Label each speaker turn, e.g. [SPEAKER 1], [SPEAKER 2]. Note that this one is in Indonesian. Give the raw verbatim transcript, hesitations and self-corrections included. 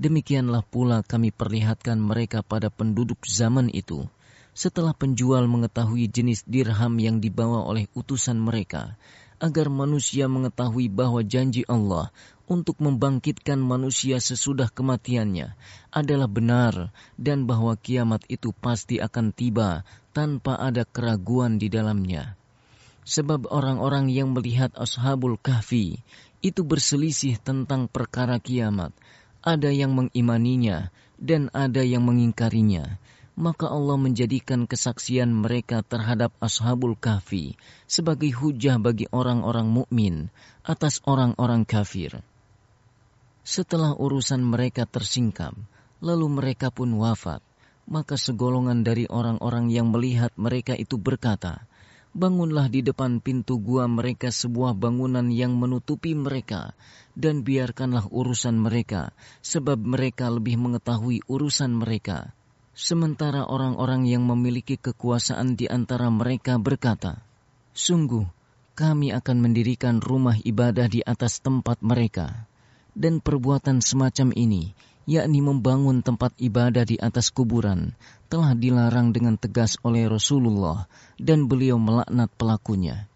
[SPEAKER 1] Demikianlah pula kami perlihatkan mereka pada penduduk zaman itu, setelah penjual mengetahui jenis dirham yang dibawa oleh utusan mereka, agar manusia mengetahui bahwa janji Allah untuk membangkitkan manusia sesudah kematiannya adalah benar, dan bahwa kiamat itu pasti akan tiba tanpa ada keraguan di dalamnya. Sebab orang-orang yang melihat Ashabul Kahfi itu berselisih tentang perkara kiamat. Ada yang mengimaninya dan ada yang mengingkarinya. Maka Allah menjadikan kesaksian mereka terhadap Ashabul Kahfi sebagai hujah bagi orang-orang mukmin atas orang-orang kafir. Setelah urusan mereka tersingkap, lalu mereka pun wafat. Maka segolongan dari orang-orang yang melihat mereka itu berkata, bangunlah di depan pintu gua mereka sebuah bangunan yang menutupi mereka, dan biarkanlah urusan mereka, sebab mereka lebih mengetahui urusan mereka. Sementara orang-orang yang memiliki kekuasaan di antara mereka berkata, sungguh, kami akan mendirikan rumah ibadah di atas tempat mereka. Dan perbuatan semacam ini, yakni membangun tempat ibadah di atas kuburan, telah dilarang dengan tegas oleh Rasulullah, dan beliau melaknat pelakunya.